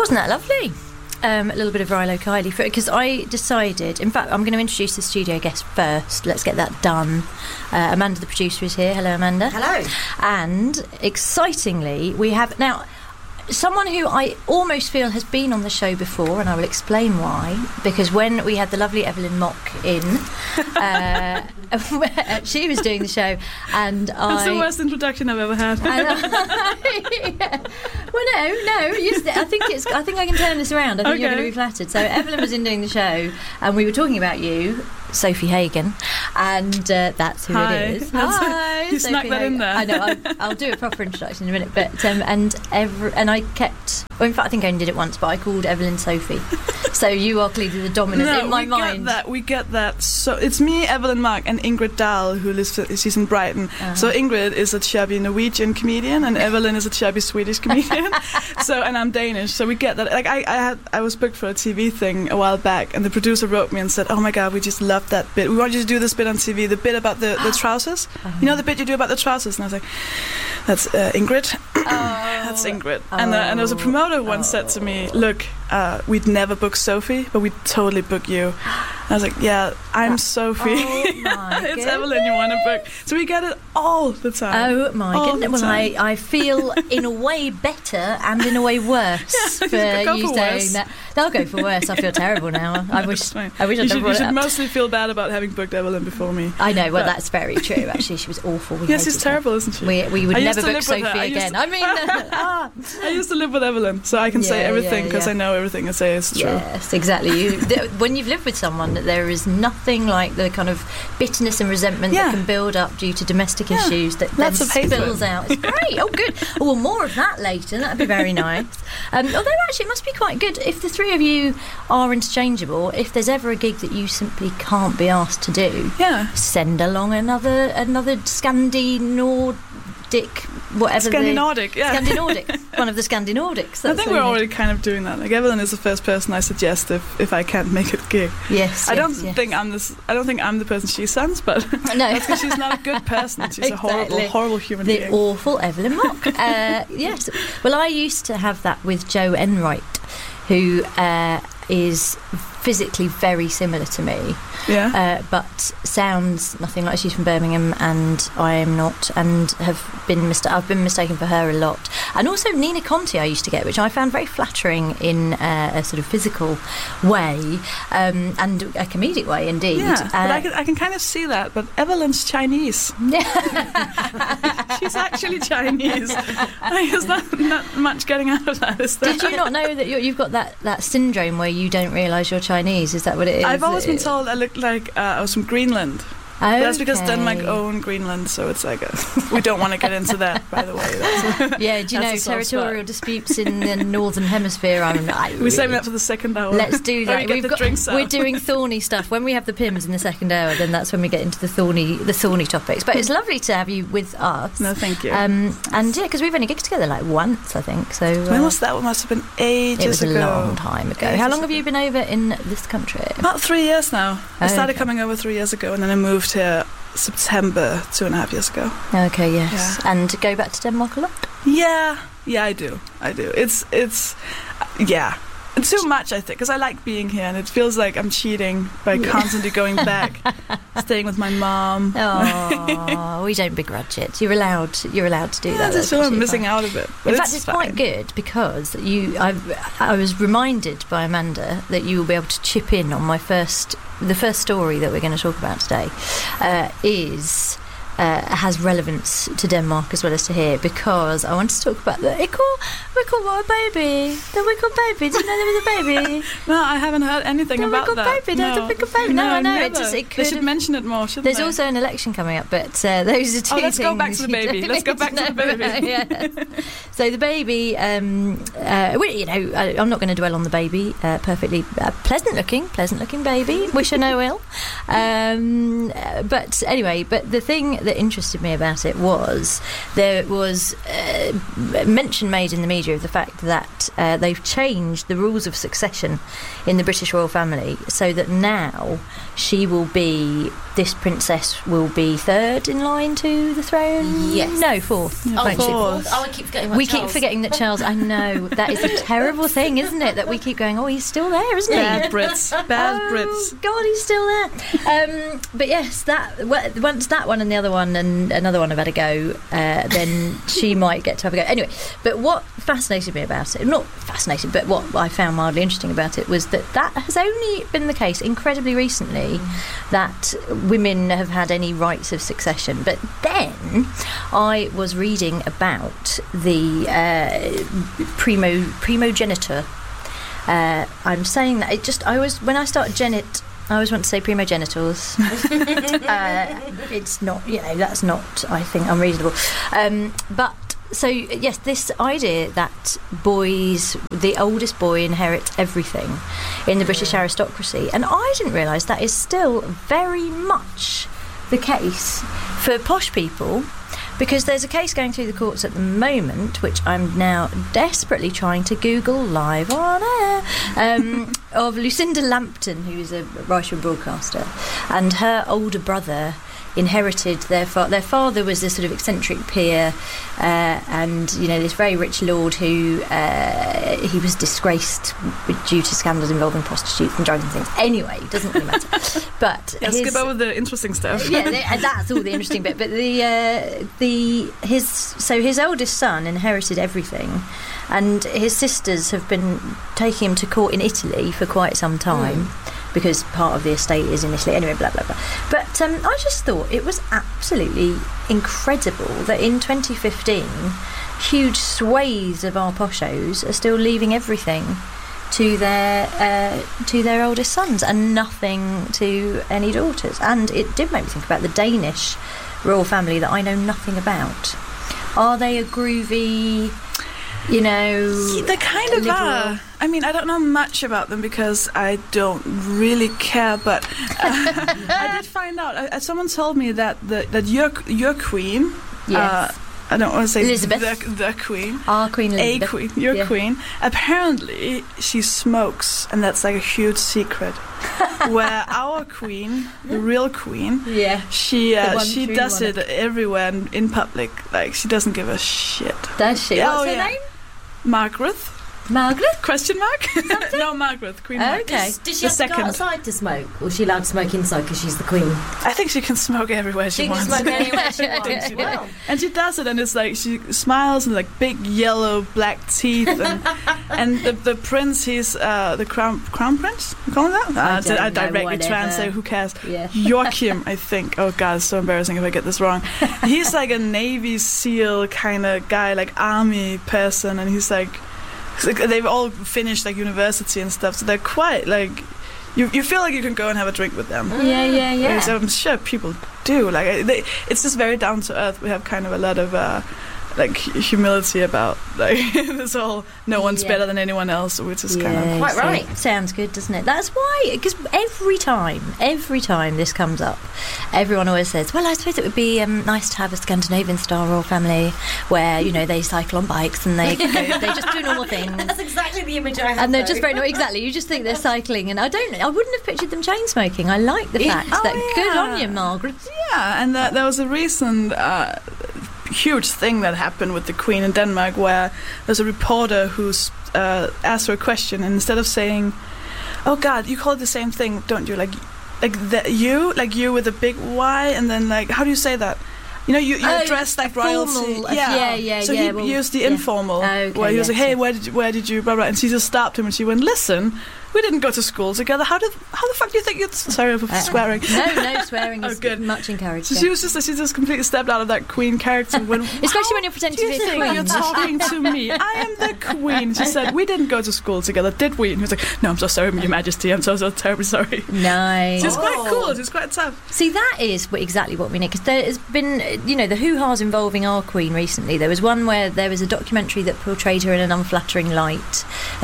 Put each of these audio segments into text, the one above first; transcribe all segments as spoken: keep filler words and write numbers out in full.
Wasn't that lovely? Um, a little bit of Rilo Kiley, because I decided, in fact, I'm going to introduce the studio guest first. Let's get that done. Uh, Amanda, the producer, is here. Hello, Amanda. Hello. And excitingly, we have now someone who I almost feel has been on the show before, and I will explain why. Because when we had the lovely Evelyn Mock in, uh, she was doing the show, and I. That's the worst introduction I've ever had. yeah. Well, no, no. You, I think it's. I think I can turn this around. I think Okay. you're going to be flattered. So Evelyn was in doing the show, and we were talking about you, Sophie Hagen, and uh, that's who Hi. it is. That's Hi, you Sophie snuck that Hagen. in there. I know. I'll, I'll do a proper introduction in a minute, but um, and every, and I kept. Well, in fact, I think I only did it once, but I called Evelyn Sophie. So you are clearly the dominant no, in my we mind. get that. We get that. So it's me, Evelyn Mark, and Ingrid Dahl, who lives. She's in Brighton. Uh-huh. So Ingrid is a chubby Norwegian comedian, and Evelyn is a chubby Swedish comedian. So and I'm Danish. So we get that. Like I, I had, I was booked for a T V thing a while back, and the producer wrote me and said, "Oh my God, we just loved that bit. We want you to do this bit on T V. The bit about the, the trousers. Uh-huh. You know the bit you do about the trousers." And I was like, "That's uh, Ingrid. Oh. That's Ingrid." And uh, and there was a promoter once said to me, "Look, uh, we'd never book Sophie, but we'd totally book you." And I was like, "Yeah, I'm That- Sophie. Oh my It's goodness. Evelyn you want to book." So we get it all the time. Oh my All goodness! the Well, I, time. I feel in a way better and in a way worse Yeah, for go you for saying worse. that. They'll go for worse. I feel terrible now. I wish. That's fine. I wish You I'd should, never you brought it should up. mostly feel bad about having booked Evelyn before me. I know. Well, but- that's very true. Actually, she was awful. We Yes, hated she's her. terrible, isn't she? We we would I used never to book live with her. Sophie I used again. to- I mean, uh, ah. I used to live with Evelyn, so I can say Yeah, everything yeah, because yeah. I know everything I say is true. Yes, exactly. You, th- when you've lived with someone, there is nothing like the kind of bitterness and resentment Yeah. that can build up due to domestic Yeah. issues that Lots then of hatred. spills out. It's great. Oh, good. Oh, well, more of that later. That'd be very nice. Um, although, actually, it must be quite good if the three of you are interchangeable. If there's ever a gig that you simply can't be asked to do, Yeah. send along another another Scandi-Nordic, whatever. Scandi-Nordic, the, yeah. Scandi-Nordic. One of the Scandi-Nordics. I That's think all we're you need. already kind of doing that. Like Evelyn is the first person I suggest if, if I can't make a gig. Yes. I yes, don't yes. think I'm this. I don't think I'm the person she sends, but No. that's because she's not a good person. She's a horrible, Exactly. horrible human The being. awful Evelyn Mock. uh, yes. Well, I used to have that with Joe Enright, who uh, is physically very similar to me, yeah. uh, but sounds nothing like. She's from Birmingham, and I am not, and have been mista- I've been mistaken for her a lot. And also Nina Conti, I used to get, which I found very flattering in uh, a sort of physical way, um, and a comedic way indeed. yeah, Uh, but I can, I can kind of see that. But Evelyn's Chinese. She's actually Chinese. There's not, not much getting out of that, is there? Did you not know that you're, you've got that, that syndrome where you don't realise you're Chinese? Is that what it is? I've always been told I look like uh, I was from Greenland. Okay. That's because Denmark own Greenland, so it's like a, we don't want to get into that, by the way. That's Yeah, do you know That's a soft territorial spot. disputes in the northern hemisphere? I'm, I We're really- saving that for the second hour. Let's do Where that. we get the drinks out. We're doing thorny stuff. When we have the Pims in the second hour, then that's when we get into the thorny, the thorny topics. But it's lovely to have you with us. No, thank you. Um, and yeah, because we've only gigged together like once, I think. So uh, when was that? It must have been ages it was ago. a long time ago. Ages How long have ago. you been over in this country? About three years now. I started Okay. coming over three years ago, and then I moved here September two and a half years ago. Okay, yes. Yeah. And go back to Denmark a lot? Yeah, yeah, I do. I do. It's it's yeah. It's too much, I think, because I like being here, and it feels like I'm cheating by Yeah. constantly going back, staying with my mom. Oh, we don't begrudge it. You're allowed. You're allowed to do Yeah, that. I just That's feel I'm absolutely missing fine. out of it. But In fact, it's fine. quite good because you. I, I was reminded by Amanda that you will be able to chip in on my first. The first story that we're going to talk about today uh, is. Uh, has relevance to Denmark as well as to here, because I want to talk about the Wickle, Wickle what a baby, the Wickle baby. Did you know there was a baby? No, I haven't heard anything The about Wickle that. baby, there's a no. Wickle baby. No, I know, it never. just- it They could should have- mention it more, shouldn't There's they? also an election coming up, but uh, those are two Oh, let's things. go back to the you baby. don't Let's go need back to the know baby. about, yeah. So the baby, um, uh, we, you know, I, I'm not going to dwell on the baby. Uh, perfectly uh, pleasant looking, pleasant looking baby. Wish her no ill. Um, uh, but anyway, but the thing that interested me about it was there was uh, mention made in the media of the fact that uh, they've changed the rules of succession in the British royal family so that now she will be, this princess will be third in line to the throne. Yes. No, fourth. Oh, won't she? fourth. Oh, I keep forgetting about We Charles. keep forgetting that Charles, I know, that is a terrible thing, isn't it? That we keep going, oh, he's still there, isn't he? Bad Brits. Bad oh, Brits. God, he's still there. Um, but yes, that w- once that one and the other one and another one have had a go, uh, then she might get to have a go. Anyway, but what fascinated me about it, not fascinated, but what I found mildly interesting about it was that that has only been the case incredibly recently mm. that women have had any rights of succession. But then I was reading about the uh, primo primogenitor. Uh, I'm saying that it just I always when I start genet I always want to say primogenitals. uh, it's not, you know, that's not, I think, unreasonable. Um, but so yes, this idea that boys, the oldest boy, inherits everything in the British aristocracy, and I didn't realise that is still very much the case for posh people. Because there's a case going through the courts at the moment, which I'm now desperately trying to Google live on air, um, of Lucinda Lambton, who is a writer and broadcaster, and her older brother inherited their fa- their father was this sort of eccentric peer, uh, and you know this very rich lord who uh, he was disgraced due to scandals involving prostitutes and drugs and things. Anyway, it doesn't really matter. But yeah, his, skip over the interesting stuff. yeah, they, that's all the interesting bit. But the uh, the his so his oldest son inherited everything, and his sisters have been taking him to court in Italy for quite some time. Mm. Because part of the estate is in Italy. Anyway, blah, blah, blah. But um, I just thought it was absolutely incredible that in twenty fifteen, huge swathes of our poshos are still leaving everything to their uh, to their oldest sons and nothing to any daughters. And it did make me think about the Danish royal family that I know nothing about. Are they a groovy... You know, they kind of liberal. are. I mean, I don't know much about them because I don't really care. But uh, I did find out. Uh, someone told me that the, that your your queen. Yes. Uh, I don't want to say Elizabeth. The, the queen. Our Queen Elizabeth. A queen. Your yeah. queen. Apparently, she smokes, and that's like a huge secret. Where our queen, the real queen, yeah, she uh, she does one. it everywhere in, in public. Like she doesn't give a shit. Does she? Oh, What's her yeah. name? Margaret. Margaret? Question mark? No, Margaret. Queen Oh, Margaret. okay. Does, does she The have second. to go outside to smoke, or is she allowed to smoke inside because she's the queen? I think she can smoke everywhere she, She can wants. smoke anywhere she I think wants. she Wow. does. And she does it, and it's like she smiles and like big yellow black teeth, and and the, the prince, he's uh, the crown crown prince. You call him that? I Uh, don't I know, directly whatever. translate. Who cares? Yeah. Joachim, I think. Oh god, it's so embarrassing if I get this wrong. He's like a Navy SEAL kind of guy, like army person, and he's like. Like, they've all finished like university and stuff, so they're quite like you. You feel like you can go and have a drink with them. Yeah, yeah, yeah. Whereas I'm sure people do. Like they, it's just very down to earth. We have kind of a lot of uh, like humility about like this whole no one's Yeah. better than anyone else, which is kind Yeah, of Quite so- right. Sounds good, doesn't it? That's why, because every time, every time this comes up, everyone always says, well, I suppose it would be um, nice to have a Scandinavian-style royal family where, you know, they cycle on bikes and they go, they just do normal things. That's exactly the image I have. And they're though. just very, no, exactly, you just think they're cycling. And I don't, I wouldn't have pictured them chain smoking. I like the Yeah. fact Oh, that, good yeah. on you, Margaret. yeah. And that, there was a recent uh, huge thing that happened with the Queen in Denmark, where there's a reporter who's uh, asked her a question, and instead of saying, "Oh God, you call it the same thing, don't you?" Like, like the, you, like you with a big Y, and then like, how do you say that? You know, you, you Oh, dress like a royalty. formal- yeah, yeah, So yeah, he well, used the yeah. informal, Okay, where he was yes, like, "Hey, yes. where did you, where did you?" Blah blah. And she just stopped him, and she went, "Listen, we didn't go to school together. How did? How the fuck do you think it's?" Sorry for Uh, swearing. No, no, swearing Oh, is good. much encouraged. So yeah. she was just she just completely stepped out of that queen character. When, Especially when you're pretending do to you be a think queen. you're talking to me? I am the queen. She said, "We didn't go to school together, did we?" And he was like, "No, I'm so sorry, Your Majesty. I'm so so terribly sorry." Nice. She's quite Oh. cool. She's quite tough. See, that is what, exactly what we need, because there has been, you know, the hoo-has involving our Queen recently. There was one where there was a documentary that portrayed her in an unflattering light,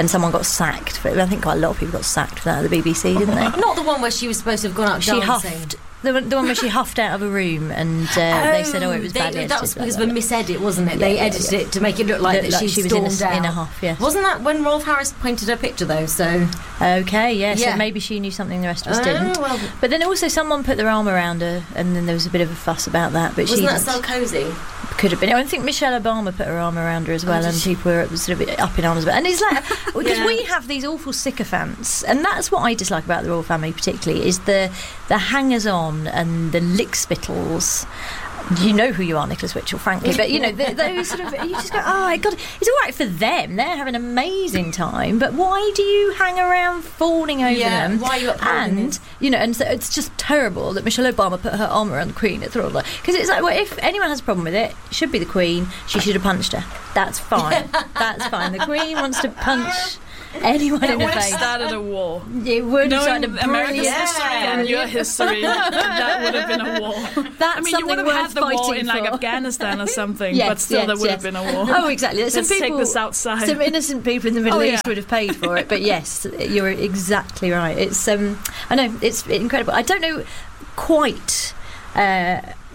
and someone got sacked. For, I think quite a lot of people got sacked for that at the B B C, didn't they? Not the one where she was supposed to have gone out She dancing. huffed. The one, the one where she huffed out of a room and uh, they said, oh, it was they, badly edited. That was because blah, of blah, a misedit, wasn't it? Yeah, they yeah, edited yeah. it to make it look like Looked that like she, she was stormed in a, out. in a huff, yes. Wasn't that when Rolf Harris painted her picture, though? So Okay, yeah, Yeah. so maybe she knew something the rest of us Oh, didn't. well. But then also someone put their arm around her and then there was a bit of a fuss about that. But Wasn't she that didn't. Sarkozy? Could have been. I think Michelle Obama put her arm around her as well, Oh, and did she? people were sort of up in arms about it. And it's like, because Yeah. we have these awful sycophants, and that's what I dislike about the royal family particularly, is the, the hangers-on and the lick-spittles. You know who you are, Nicholas Witchell, frankly, but you know the, those sort of, you just go, oh my god, it's all right for them, they're having an amazing time, but why do you hang around fawning over Yeah, them? why are you upholding And it? you know, and so it's just terrible that Michelle Obama put her arm around the Queen at Throttle, because it's like, well, if anyone has a problem with it, it should be the Queen. She should have punched her. That's fine. That's fine. The Queen wants to punch anyone It in the would have face. started a war. It would have started a Knowing America's brilliant. history and your history, that would have been a war. That's I mean, you something would have worth had the war fighting in like for. Afghanistan or something, Yes, but still yes, there would yes. have been a war. Oh, exactly. Some Let's take people, this outside. Some innocent people in the Middle Oh, East yeah. would have paid for it, but yes, you're exactly right. It's um, I know it's incredible. I don't know quite. Uh,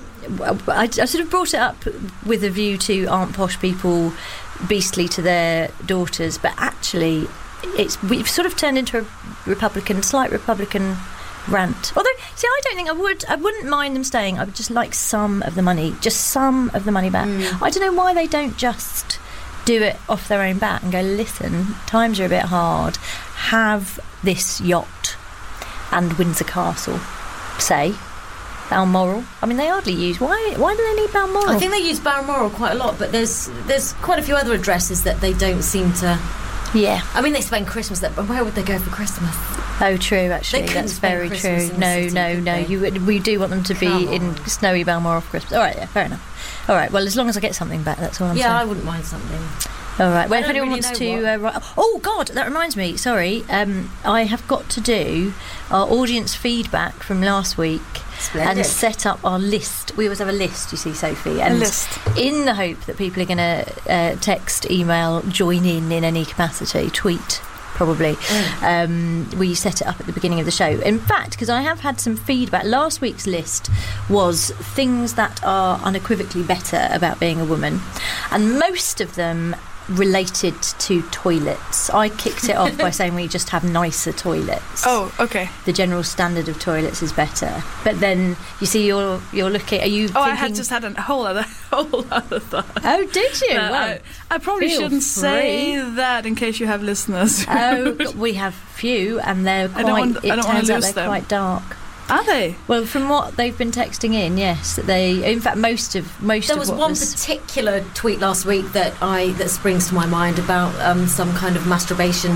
I, I sort of brought it up with a view to aren't posh people beastly to their daughters, but actually, it's we've sort of turned into a Republican, slight Republican rant. Although, see, I don't think I would. I wouldn't mind them staying. I would just like some of the money, just some of the money back. Mm. I don't know why they don't just do it off their own bat and go, listen, times are a bit hard. Have this yacht and Windsor Castle, say. Balmoral. I mean, they hardly use. Why? Why do they need Balmoral? I think they use Balmoral quite a lot, but there's there's quite a few other addresses that they don't seem to. Yeah. I mean, they spend Christmas there, but where would they go for Christmas? Oh, true. Actually, They couldn't that's spend very Christmas true. in the No, city, no, could no. they? You would- we do want them to be Come in on. snowy Balmoral for Christmas. All right, yeah, fair enough. All right. Well, as long as I get something back, that's all I'm yeah, I saying. wouldn't mind something. All right. Well, I if don't anyone really wants know to, uh, write, oh God, that reminds me. Sorry, um, I have got to do our audience feedback from last week. Splendid. And set up our list. We always have a list, you see, Sophie. A And list. in the hope that people are going to uh, text, email, join in in any capacity, tweet, probably. Mm. Um, we set it up at the beginning of the show. In fact, because I have had some feedback. Last week's list was things that are unequivocally better about being a woman. And most of them related to toilets. I kicked it off by saying we just have nicer toilets. Oh, okay. The general standard of toilets is better. But then you see, you're you're looking. Are you? Oh, thinking, I had just had a whole other, whole other thought. Oh, did you? That Well, I, I probably feel shouldn't say free. that in case you have listeners. oh, we have few, and they're I quite. don't want- it I don't wanna turns out lose they're them. quite dark. Are they? Well, from what they've been texting in, yes, that they. In fact, most of most There of was what one was. particular tweet last week that I that springs to my mind about um, some kind of masturbation.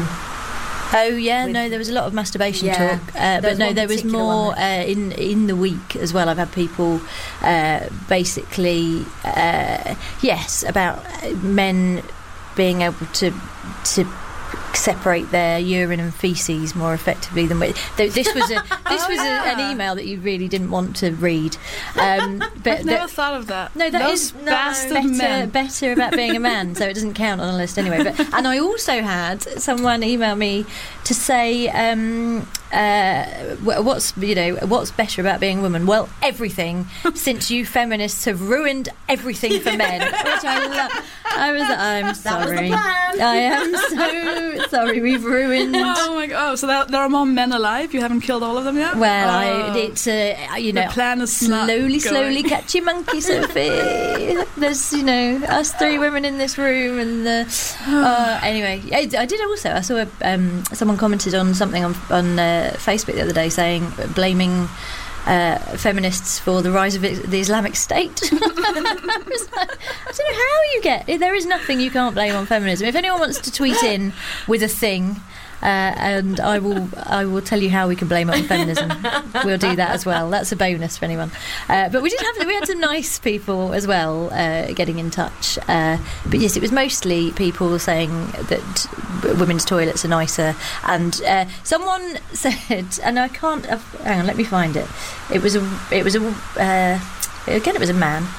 Oh yeah, with- no, there was a lot of masturbation Yeah, talk, uh, there but was no, one there was particular more one uh, in in the week as well. I've had people uh, basically, uh, yes, about uh, men being able to to separate their urine and faeces more effectively than we. th- This was a this Oh, was a, yeah. an email that you really didn't want to read, um, but I've never the- thought of that. no, that Those is no, bastard better, men. better about being a man, so it doesn't count on a list anyway. But and I also had someone email me to say, um, uh, wh- what's you know what's better about being a woman? Well, everything, since you feminists have ruined everything for men, which I love. I was, I'm That was the sorry. plan. I am so sorry. We've ruined. Oh my god! Oh, so there, there are more men alive. You haven't killed all of them yet. Well, I, Oh. it's uh, you know The plan is not slowly, going. slowly catch your monkey, Sophie. There's you know us three women in this room, and the, uh, anyway, I, I did also. I saw a, um, someone commented on something on on uh, Facebook the other day saying blaming. Uh, feminists for the rise of it, the Islamic State. I, was like, I don't know how you get. There is nothing you can't blame on feminism. If anyone wants to tweet in with a thing, uh, and I will, I will tell you how we can blame it on feminism. We'll do that as well. That's a bonus for anyone. Uh, but we did have we had some nice people as well uh, getting in touch. Uh, but yes, it was mostly people saying that women's toilets are nicer. And uh, someone said, and I can't. Uh, hang on, let me find it. It was a. It was a. Uh, again, it was a man.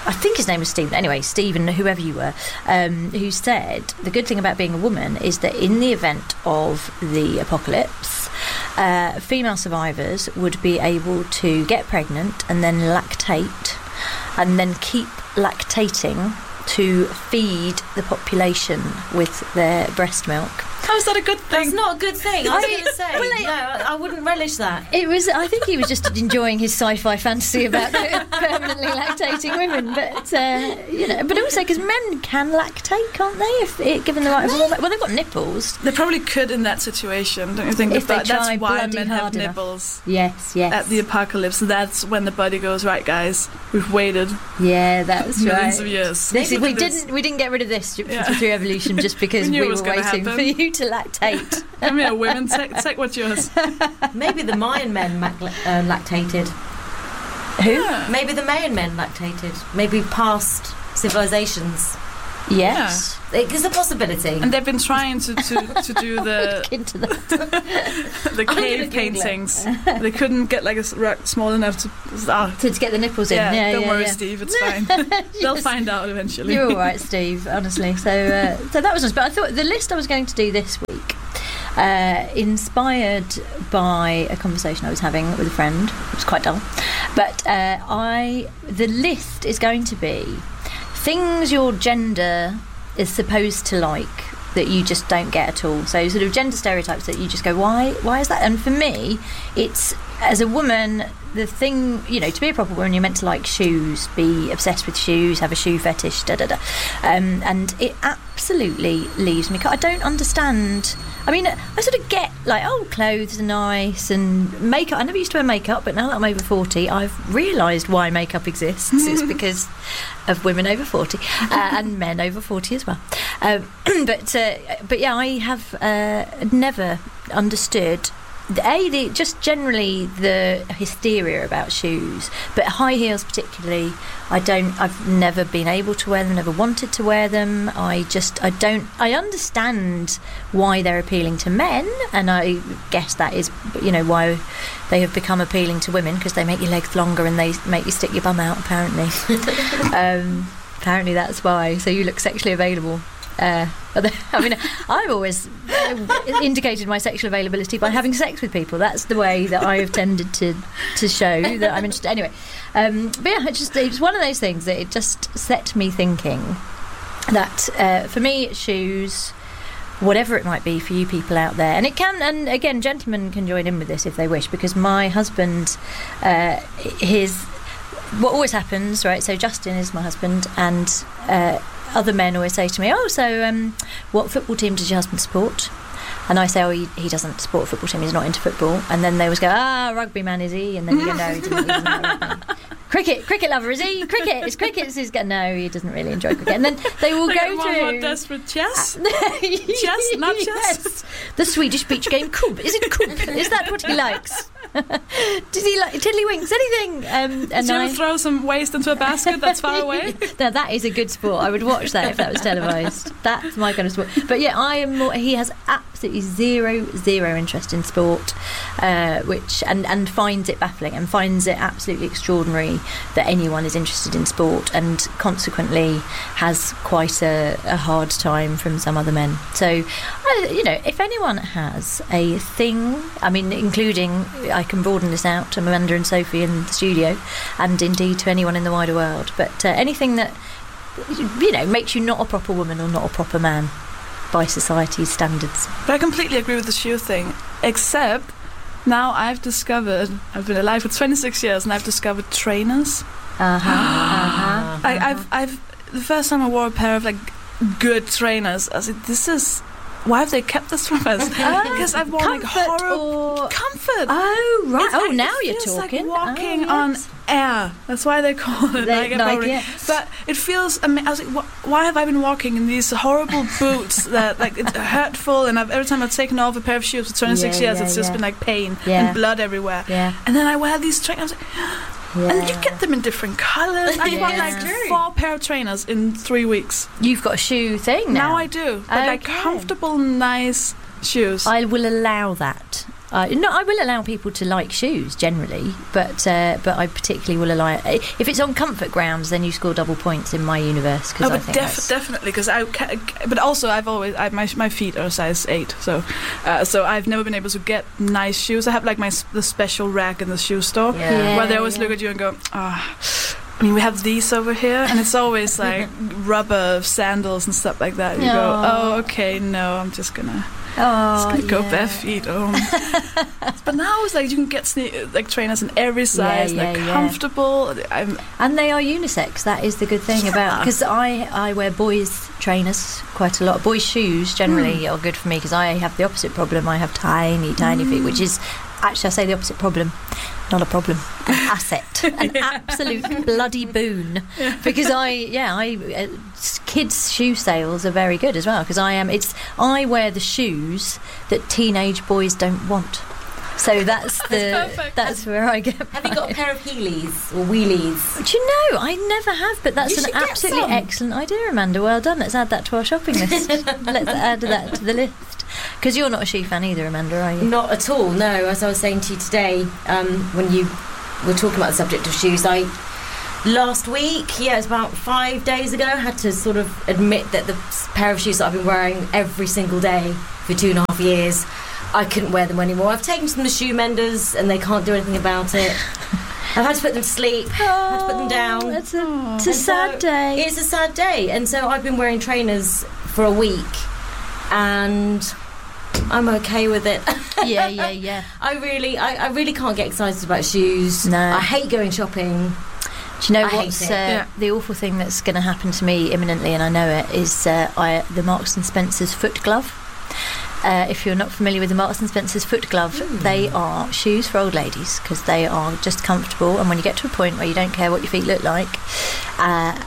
I think his name was Stephen. Anyway, Stephen, whoever you were, um, who said the good thing about being a woman is that in the event of the apocalypse, uh, female survivors would be able to get pregnant and then lactate, and then keep lactating to feed the population with their breast milk. How is that a good thing? That's not a good thing. I was I- going to say. well, I- no, I I wouldn't relish that. It was. I think he was just enjoying his sci-fi fantasy about permanently lactating women, but uh, you know, but also because men can lactate, can't they? If it, given the right hormone, well, they've got nipples. They probably could in that situation, don't you think? If they that, try that's why bloody men have hard enough. nipples Yes, yes. at the apocalypse. That's when the body goes, right, guys, we've waited yeah, that's millions right. of years. This, Look we at this. didn't. We didn't get rid of this Yeah. through evolution just because We knew we it was were gonna waiting happen. for you to lactate. Come here, women, take, take what's yours. Maybe the Mayan men mac- uh, lactated. Who? Yeah. Maybe the Mayan men lactated. Maybe past civilizations. Yes. It's a possibility. And they've been trying to, to, to do the Look into that. the gonna cave Google it. paintings. They couldn't get like a s- rock small enough to. Ah, To, to get the nipples in. yeah, Yeah, don't yeah, worry, yeah. Steve. It's fine. They'll Yes. find out eventually. You're all right, Steve. Honestly, so uh, so that was nice. But I thought the list I was going to do this week, uh, inspired by a conversation I was having with a friend. It was quite dull, but uh, I the list is going to be things your gender is supposed to like that you just don't get at all. So sort of gender stereotypes that you just go, why? Why is that? And for me, it's as a woman. The thing, you know, to be a proper woman, you're meant to like shoes, be obsessed with shoes, have a shoe fetish, da da da. Um, and it absolutely leaves me. I don't understand. I mean, I sort of get like, oh, clothes are nice and makeup. I never used to wear makeup, but now that I'm over forty, I've realised why makeup exists. It's because of women over forty uh, and men over forty as well. Um, but uh, but yeah, I have uh, never understood. A, the, just generally the hysteria about shoes, but high heels particularly, I don't, I've never been able to wear them, never wanted to wear them. I just, I don't, I understand why they're appealing to men, and I guess that is, you know, why they have become appealing to women, because they make your legs longer and they make you stick your bum out, apparently. um, apparently that's why, so you look sexually available. Uh, I mean, I've always indicated my sexual availability by having sex with people. That's the way that I have tended to to show that I'm interested. Anyway, um, but yeah, it's just it's one of those things that it just set me thinking that uh, for me, it's shoes, whatever it might be for you people out there, and it can. And again, gentlemen can join in with this if they wish, because my husband, uh, his what always happens, right? So Justin is my husband, and. Uh, Other men always say to me, oh, so um, what football team does your husband support? And I say, oh, he, he doesn't support a football team, he's not into football. And then they always go, ah, rugby man, is he? And then you go, no, he doesn't, he doesn't like rugby. Cricket, cricket lover, is he? Cricket, it's cricket. It's his, no, he doesn't really enjoy cricket. And then they will Like go one through... more desperate chess? Chess, not chess? Yes. The Swedish beach game, Coop. Is it Coop? Is that what he likes? Does he like tiddlywinks? Anything? Um, Did and you I... ever throw some waste into a basket that's far away? Now that is a good sport. I would watch that if that was televised. That's my kind of sport. But yeah, I am more. He has absolutely zero, zero interest in sport, uh, which and and finds it baffling and finds it absolutely extraordinary that anyone is interested in sport, and consequently has quite a, a hard time from some other men. So, I, you know, if anyone has a thing, I mean, including. I can broaden this out to Amanda and Sophie in the studio, and indeed to anyone in the wider world. But uh, anything that, you know, makes you not a proper woman or not a proper man by society's standards. But I completely agree with the shoe thing, except now I've discovered, I've been alive for twenty-six years, and I've discovered trainers. Uh huh. uh-huh. I, I've, I've, the first time I wore a pair of like good trainers, I was like, this is. Why have they kept this from us? Because I've worn like Comfort horrible or- comfort. Oh right. It's oh, like- now it you're feels talking. Like walking oh, on yes. air. That's why they call it They- Nike. Nike, Probably. yes. But it feels. Ama- I was like, wh- why have I been walking in these horrible boots that like it's hurtful? And I've, every time I've taken off a pair of shoes for twenty-six Yeah, years, yeah, it's just yeah. been like pain Yeah. and blood everywhere. Yeah. And then I wear these trainers. Yeah. And you get them in different colours. I Yeah. bought It's like true. four pair of trainers in three weeks. You've got a shoe thing now. Now I do. But like Okay. comfortable, nice shoes. I will allow that. Uh, no, I will allow people to like shoes generally, but uh, but I particularly will allow if it's on comfort grounds. Then you score double points in my universe. Cause no, I but think def- that's... definitely because I. Ca- but also, I've always I, my my feet are size eight, so uh, so I've never been able to get nice shoes. I have like my the special rack in the shoe store Yeah. Yeah, where they always yeah. look at you and go, ah. I mean, we have these over here, and it's always like rubber sandals and stuff like that. You Aww. go, oh, okay, no, I'm just gonna. Oh, Just gonna go yeah. bare feet. Oh. But now it's like you can get sne- like trainers in every size. Yeah, and they're yeah, comfortable. I'm, And they are unisex. That is the good thing about because I I wear boys trainers quite a lot. Boys shoes generally Mm. are good for me because I have the opposite problem. I have tiny tiny feet, which is actually I say the opposite problem. Not a problem, an asset, an absolute bloody boon. Because I, yeah, I uh, kids' shoe sales are very good as well. Because I am, it's I wear the shoes that teenage boys don't want. So that's the perfect. that's where I get. Have you got a pair of Heelys or wheelies? Do you know? I never have, but that's You an should get absolutely some. excellent idea, Amanda. Well done. Let's add that to our shopping list. Let's add that to the list. Because you're not a shoe fan either, Amanda, are you? Not at all, no. As I was saying to you today, um, when you were talking about the subject of shoes, I last week, yeah, it was about five days ago, had to sort of admit that the pair of shoes that I've been wearing every single day for two and a half years, I couldn't wear them anymore. I've taken them to the shoe menders and they can't do anything about it. I've had to put them to sleep, had to put them down. It's a, Oh. it's a And sad so day. It's a sad day. And so I've been wearing trainers for a week and I'm okay with it. yeah, yeah, yeah. I really, I, I really can't get excited about shoes. No. I hate going shopping. Do you know I hate what's it. uh, Yeah. the awful thing that's going to happen to me imminently, and I know it, is uh, I, the Marks and Spencer's foot glove. Uh, if you're not familiar with the Marks and Spencer's foot glove, they are shoes for old ladies because they are just comfortable. And when you get to a point where you don't care what your feet look like, uh,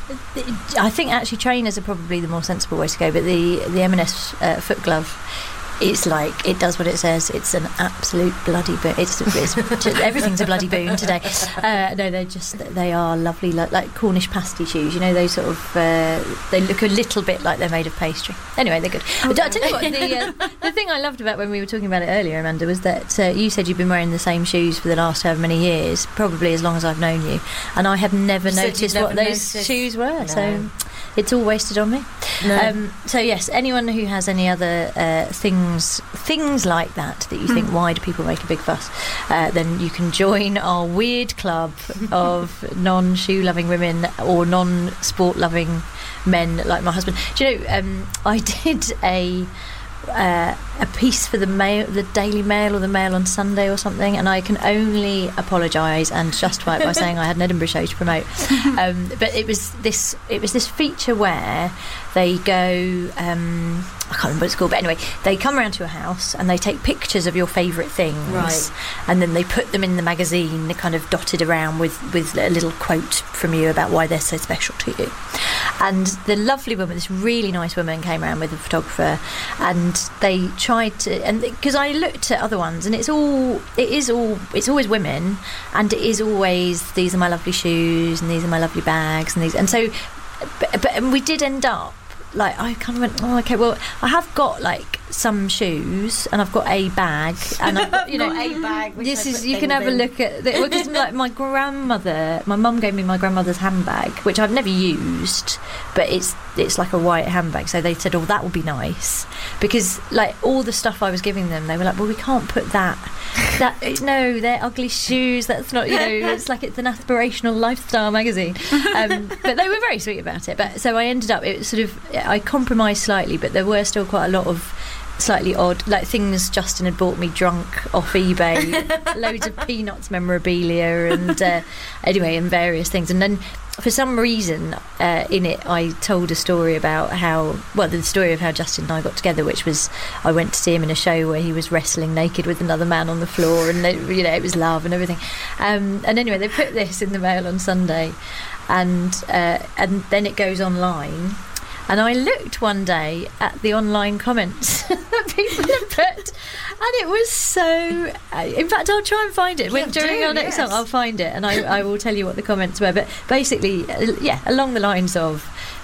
I think actually trainers are probably the more sensible way to go. But the the M and S uh, foot glove, it's like it does what it says. It's an absolute bloody boon. It's, it's just, everything's a bloody boon today. Uh, no, they're just they are lovely, like, like Cornish pasty shoes. You know, those sort of uh, they look a little bit like they're made of pastry. Anyway, they're good. But I tell you what, the uh, the thing I loved about when we were talking about it earlier, Amanda, was that uh, you said you've been wearing the same shoes for the last however many years, probably as long as I've known you, and I have never You said noticed you'd never what those noticed. shoes were. No. So it's all wasted on me. No. Um, so yes, anyone who has any other uh, things things like that that you think why do people make a big fuss, uh, then you can join our weird club of non-shoe loving women or non-sport loving men like my husband. Do you know, um, I did a uh, a piece for the Mail, the Daily Mail or the Mail on Sunday or something, and I can only apologise and justify it by saying I had an Edinburgh show to promote. Um, but it was this it was this feature where they go. Um, I can't remember what it's called, but anyway, they come around to your house and they take pictures of your favourite things, Right. and then they put them in the magazine, kind of dotted around with with a little quote from you about why they're so special to you. And the lovely woman, this really nice woman, came around with a photographer, and they tried to, and because I looked at other ones, and it's all, it is all, it's always women, and it is always these are my lovely shoes, and these are my lovely bags, and these, and so, but, but and we did end up. Like I kind of went, oh, okay. Well, I have got like some shoes, and I've got a bag, and I've got, you know, Got a bag, which This I is put you can things have a in. look at. The, well, 'cause like my grandmother, my mum gave me my grandmother's handbag, which I've never used, but it's it's like a white handbag. So they said, oh, that would be nice, because like all the stuff I was giving them, they were like, well, we can't put that. That no, they're ugly shoes. That's not, you know, it's like it's an aspirational lifestyle magazine. Um, but they were very sweet about it. But so I ended up, it was sort of, I compromised slightly, but there were still quite a lot of slightly odd, like things Justin had bought me drunk off eBay, loads of Peanuts memorabilia, and uh, anyway, and various things. And then for some reason uh, in it I told a story about how, well, the story of how Justin and I got together, which was I went to see him in a show where he was wrestling naked with another man on the floor, and they, you know, it was love and everything. Um, and anyway, they put this in the Mail on Sunday, and uh, and then it goes online. And I looked one day at the online comments that people had put, and it was so. Uh, in fact, I'll try and find it. When, Yeah, during do, our next yes. song, I'll find it, and I, I will tell you what the comments were. But basically, uh, yeah, along the lines of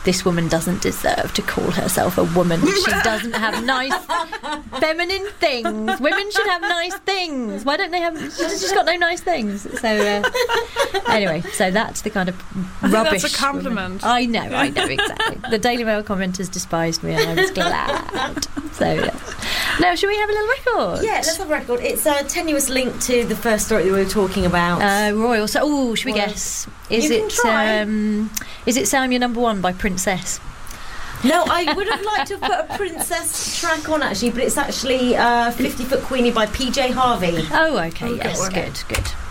this woman doesn't deserve to call herself a woman. She doesn't have nice feminine things. Women should have nice things. Why don't they have? She's just got no nice things. So uh, anyway, so that's the kind of I rubbish. think that's a compliment. Woman. I know, I know exactly. The Daily Mail commenters despised me, and I was glad. So yeah. Now, shall we have a little record? Yeah, let's have a record. It's a tenuous link to the first story that we were talking about. Uh, Royal. So, oh, should we Royal. guess? Is You it can try. Um, is it Sam Your Number One by Princess? No, I would have liked to have put a Princess track on actually, but it's actually uh, fifty Foot Queenie by P J Harvey. Oh, okay. Oh, good Yes, one. good, good.